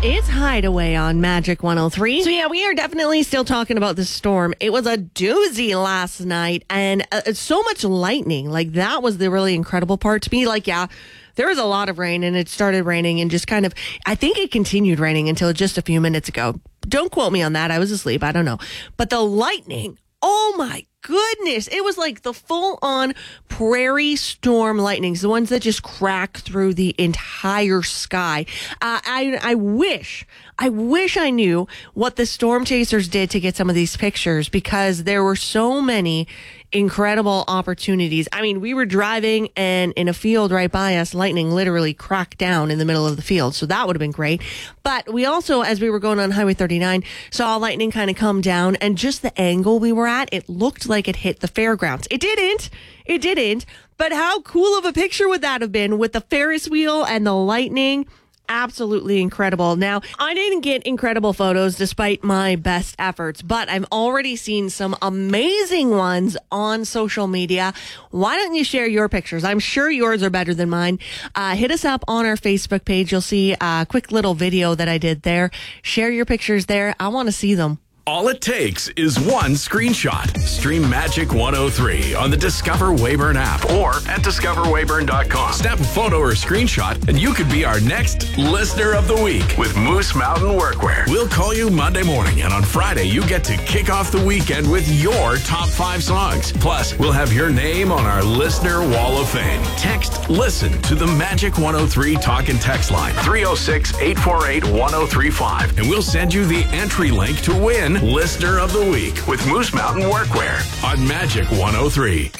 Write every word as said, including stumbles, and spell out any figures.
It's Hideaway on Magic one oh three. So yeah, we are definitely still talking about the storm. It was a doozy last night, and uh, so much lightning. Like, that was the really incredible part to me. Like, yeah, there was a lot of rain, and it started raining and just kind of, I think it continued raining until just a few minutes ago. Don't quote me on that. I was asleep. I don't know. But the lightning, oh my goodness, it was like the full-on prairie storm lightnings, the ones that just crack through the entire sky. Uh, I I wish, I wish I knew what the storm chasers did to get some of these pictures, because there were so many incredible opportunities. I mean, we were driving, and in a field right by us, lightning literally cracked down in the middle of the field. So that would have been great. But we also, as we were going on Highway thirty-nine, saw lightning kind of come down, and just the angle we were at, it looked like it hit the fairgrounds. It didn't. It didn't. But how cool of a picture would that have been with the Ferris wheel and the lightning? Absolutely incredible. Now, I didn't get incredible photos despite my best efforts, but I've already seen some amazing ones on social media. Why don't you share your pictures? I'm sure yours are better than mine. Uh, hit us up on our Facebook page. You'll see a quick little video that I did there. Share your pictures there. I want to see them. All it takes is one screenshot. Stream Magic one oh three on the Discover Weyburn app or at discover weyburn dot com. Snap a photo or screenshot and you could be our next Listener of the Week with Moose Mountain Workwear. We'll call you Monday morning, and on Friday you get to kick off the weekend with your top five songs. Plus, we'll have your name on our Listener Wall of Fame. Text LISTEN to the Magic one oh three talk and text line three oh six, eight four eight, one oh three five, and we'll send you the entry link to win Listener of the Week with Moose Mountain Workwear on Magic one oh three.